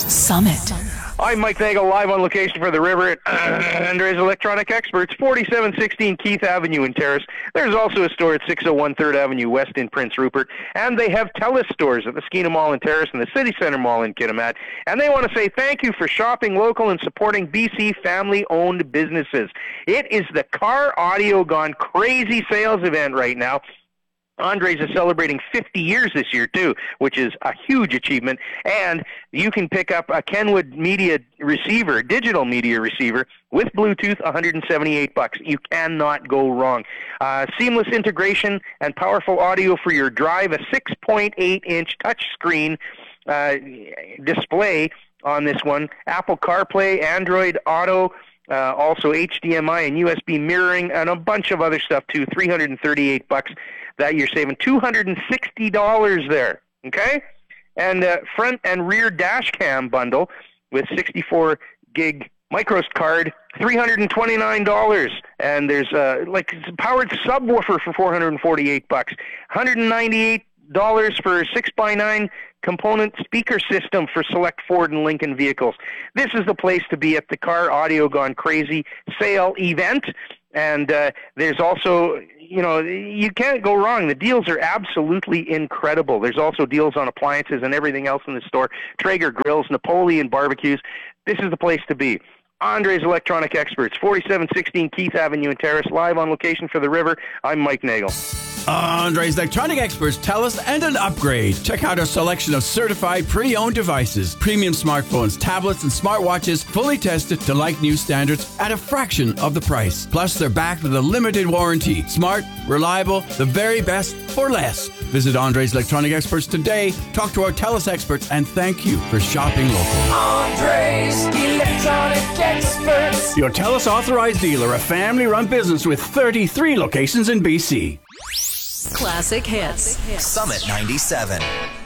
Summit. I'm Mike Nagel, live on location for the river at Andres Electronic Experts, 4716 Keith Avenue in Terrace. There's also a store at 601 3rd Avenue West in Prince Rupert, and they have TELUS stores at the Skeena Mall in Terrace and the City Centre Mall in Kitimat. And they want to say thank you for shopping local and supporting BC family-owned businesses. It is the Car Audio Gone Crazy sales event right now. Andres is celebrating 50 years this year, too, which is a huge achievement. And you can pick up a Kenwood media receiver, digital media receiver, with Bluetooth, $178. You cannot go wrong. Seamless integration and powerful audio for your drive, a 6.8-inch touchscreen display on this one, Apple CarPlay, Android Auto, also HDMI and USB mirroring, and a bunch of other stuff, too, $338. That you're saving $260 there, okay? And front and rear dash cam bundle with 64 gig micro card, $329. And there's powered subwoofer for $448. $198 for 6x9 component speaker system for select Ford and Lincoln vehicles. This is the place to be at the Car Audio Gone Crazy sale event. And there's also, you can't go wrong. The deals are absolutely incredible. There's also deals on appliances and everything else in the store. Traeger grills, Napoleon barbecues. This is the place to be. Andres Electronic Experts, 4716 Keith Avenue in Terrace, live on location for the river. I'm Mike Nagel. Andres Electronic Experts, TELUS, and an upgrade. Check out our selection of certified pre-owned devices, premium smartphones, tablets, and smartwatches, fully tested to like new standards at a fraction of the price. Plus, they're backed with a limited warranty. Smart, reliable, the very best for less. Visit Andres Electronic Experts today, talk to our TELUS experts, and thank you for shopping local. Andres Electronic Experts. Your TELUS authorized dealer, a family-run business with 33 locations in BC. Classic hits. Summit 97.